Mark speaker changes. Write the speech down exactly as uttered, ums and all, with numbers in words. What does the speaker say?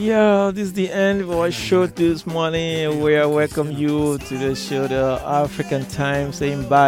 Speaker 1: Yeah, this is the end of our show this morning. We welcome you to the show, the African time, saying bye.